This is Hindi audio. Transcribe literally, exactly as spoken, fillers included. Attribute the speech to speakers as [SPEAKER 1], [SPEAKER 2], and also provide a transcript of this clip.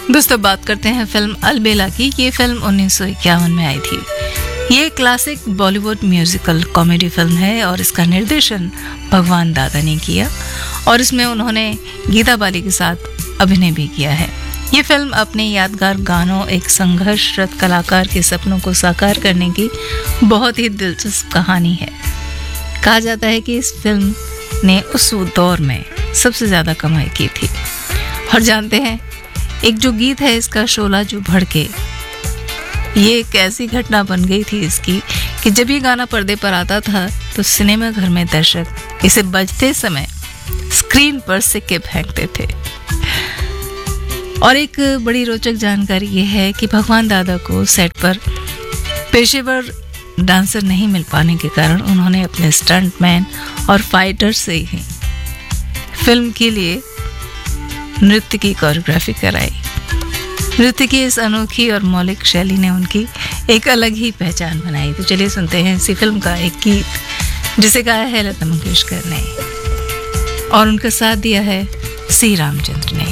[SPEAKER 1] दोस्तों बात करते हैं फिल्म अलबेला की। ये फिल्म उन्नीस सौ इक्यावन में आई थी। ये classic Bollywood musical comedy film है और इसका निर्देशन भगवान दादा ने किया और इसमें उन्होंने गीता बाली के साथ अभिनय भी किया है। ये फिल्म अपने यादगार गानों, एक संघर्षरत कलाकार के सपनों को साकार करने की बहुत ही दिलचस्प कहानी है। कहा जाता है कि इस फिल्म ने उस दौर में सबसे ज़्यादा कमाई की थी। और जानते हैं, एक जो गीत है इसका, शोला जो भड़के, ये एक ऐसी घटना बन गई थी इसकी कि जब ये गाना पर्दे पर आता था तो सिनेमा घर में दर्शक इसे बजते समय स्क्रीन पर सिक्के फेंकते थे। और एक बड़ी रोचक जानकारी ये है कि भगवान दादा को सेट पर पेशेवर डांसर नहीं मिल पाने के कारण उन्होंने अपने स्टंटमैन और फाइटर से ही फिल्म के लिए नृत्य की कोरियोग्राफी कराई। नृत्य की इस अनोखी और मौलिक शैली ने उनकी एक अलग ही पहचान बनाई। तो चलिए सुनते हैं इसी फिल्म का एक गीत जिसे गाया है लता मंगेशकर ने और उनका साथ दिया है सी रामचंद्र ने।